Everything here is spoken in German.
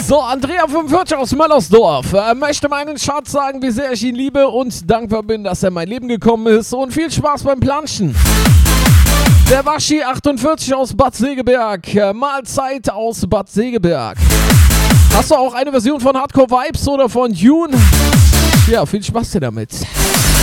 So, Andrea 45 aus Möllersdorf möchte meinen Schatz sagen, wie sehr ich ihn liebe und dankbar bin, dass er in mein Leben gekommen ist. Und viel Spaß beim Planschen. Der Waschi 48 aus Bad Segeberg. Mahlzeit aus Bad Segeberg. Hast du auch eine Version von Hardcore Vibes oder von Dune? Ja, viel Spaß dir damit.